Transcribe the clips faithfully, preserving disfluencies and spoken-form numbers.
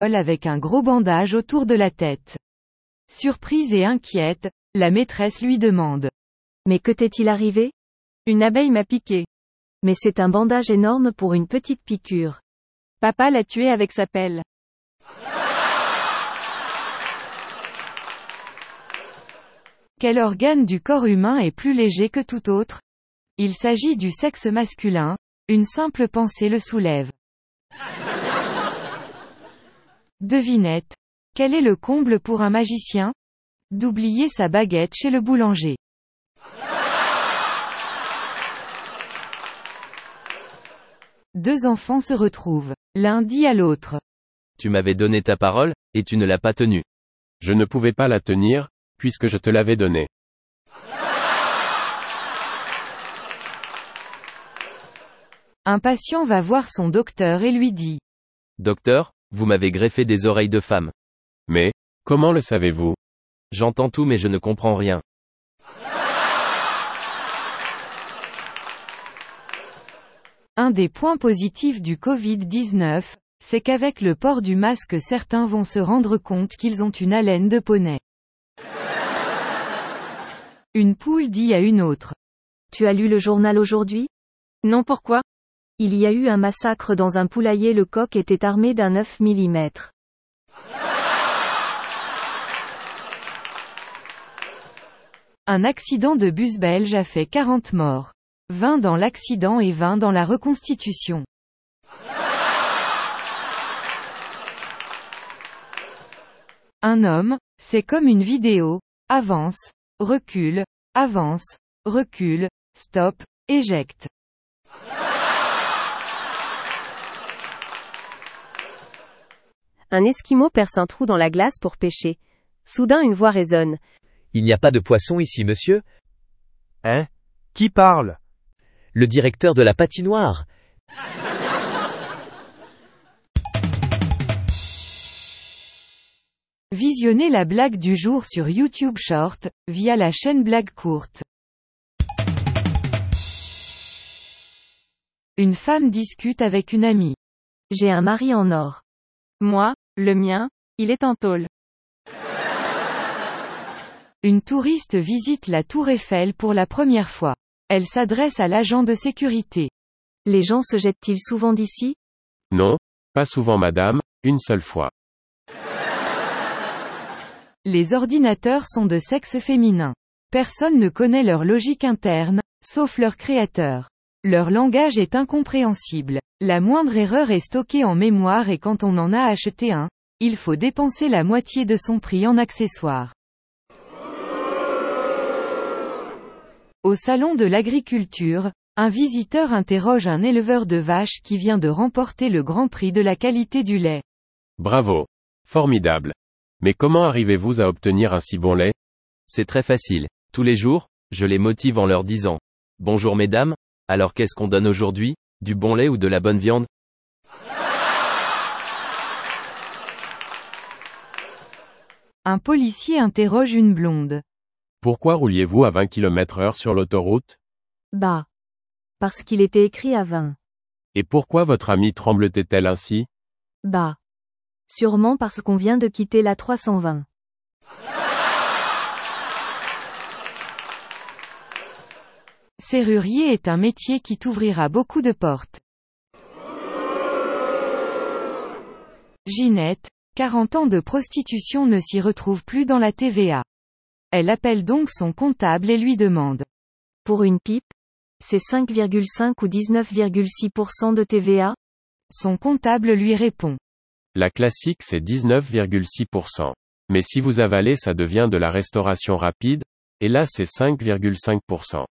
avec un gros bandage autour de la tête. Surprise et inquiète, la maîtresse lui demande. Mais que t'est-il arrivé? Une abeille m'a piqué. Mais c'est un bandage énorme pour une petite piqûre. Papa l'a tué avec sa pelle. Quel organe du corps humain est plus léger que tout autre? Il s'agit du sexe masculin, une simple pensée le soulève. Devinette. Quel est le comble pour un magicien? D'oublier sa baguette chez le boulanger. Deux enfants se retrouvent. L'un dit à l'autre. Tu m'avais donné ta parole, et tu ne l'as pas tenue. Je ne pouvais pas la tenir, puisque je te l'avais donnée. Un patient va voir son docteur et lui dit. Docteur, vous m'avez greffé des oreilles de femme. Mais, comment le savez-vous? J'entends tout mais je ne comprends rien. Un des points positifs du covid dix-neuf, c'est qu'avec le port du masque certains vont se rendre compte qu'ils ont une haleine de poney. Une poule dit à une autre. Tu as lu le journal aujourd'hui? Non, pourquoi? Il y a eu un massacre dans un poulailler, le coq était armé d'un neuf millimètres. Un accident de bus belge a fait quarante morts. vingt dans l'accident et vingt dans la reconstitution. Un homme, c'est comme une vidéo, avance, recule, avance, recule, stop, éjecte. Un Esquimau perce un trou dans la glace pour pêcher. Soudain une voix résonne. Il n'y a pas de poisson ici, monsieur? Hein? Qui parle? Le directeur de la patinoire. Visionnez la blague du jour sur YouTube Short, via la chaîne Blague Courte. Une femme discute avec une amie. J'ai un mari en or. Moi, le mien, il est en tôle. Une touriste visite la tour Eiffel pour la première fois. Elle s'adresse à l'agent de sécurité. Les gens se jettent-ils souvent d'ici? Non, pas souvent madame, une seule fois. Les ordinateurs sont de sexe féminin. Personne ne connaît leur logique interne, sauf leur créateur. Leur langage est incompréhensible. La moindre erreur est stockée en mémoire et quand on en a acheté un, il faut dépenser la moitié de son prix en accessoires. Au salon de l'agriculture, un visiteur interroge un éleveur de vaches qui vient de remporter le Grand Prix de la qualité du lait. Bravo. Formidable. Mais comment arrivez-vous à obtenir un si bon lait? C'est très facile. Tous les jours, je les motive en leur disant. Bonjour mesdames, alors qu'est-ce qu'on donne aujourd'hui? Du bon lait ou de la bonne viande? Un policier interroge une blonde. Pourquoi rouliez-vous à vingt kilomètres heure sur l'autoroute? Bah. Parce qu'il était écrit à vingt. Et pourquoi votre amie tremble-t-elle ainsi? Bah. Sûrement parce qu'on vient de quitter la trois cent vingt. Serrurier est un métier qui t'ouvrira beaucoup de portes. Ginette, quarante ans de prostitution ne s'y retrouve plus dans la T V A. Elle appelle donc son comptable et lui demande. Pour une pipe? C'est cinq virgule cinq ou dix-neuf virgule six pour cent de T V A? Son comptable lui répond. La classique c'est dix-neuf virgule six pour cent. Mais si vous avalez ça devient de la restauration rapide, et là c'est cinq virgule cinq pour cent.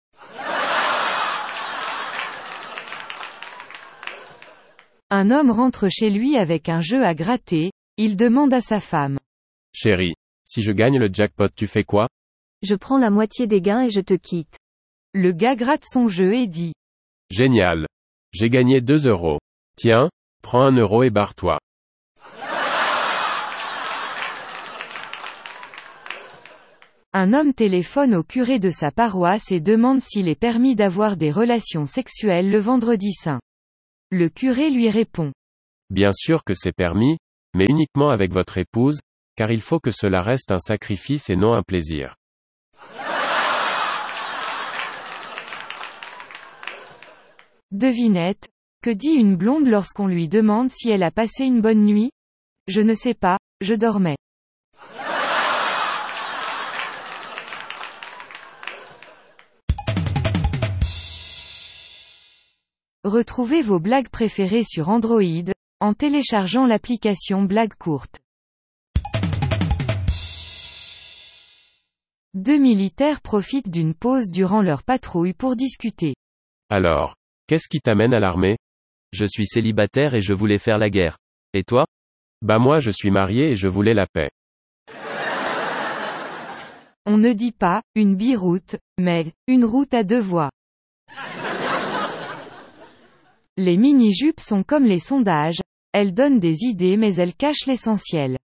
Un homme rentre chez lui avec un jeu à gratter, il demande à sa femme. Chérie, si je gagne le jackpot tu fais quoi? Je prends la moitié des gains et je te quitte. Le gars gratte son jeu et dit. Génial. J'ai gagné deux euros. Tiens, prends un euro et barre-toi. Un homme téléphone au curé de sa paroisse et demande s'il est permis d'avoir des relations sexuelles le vendredi saint. Le curé lui répond. Bien sûr que c'est permis, mais uniquement avec votre épouse, car il faut que cela reste un sacrifice et non un plaisir. Devinette. Que dit une blonde lorsqu'on lui demande si elle a passé une bonne nuit? Je ne sais pas, je dormais. Retrouvez vos blagues préférées sur Android, en téléchargeant l'application Blagues courtes. Deux militaires profitent d'une pause durant leur patrouille pour discuter. Alors, qu'est-ce qui t'amène à l'armée? Je suis célibataire et je voulais faire la guerre. Et toi? Bah moi je suis marié et je voulais la paix. On ne dit pas, une biroute, mais, une route à deux voies. Les mini-jupes sont comme les sondages, elles donnent des idées mais elles cachent l'essentiel.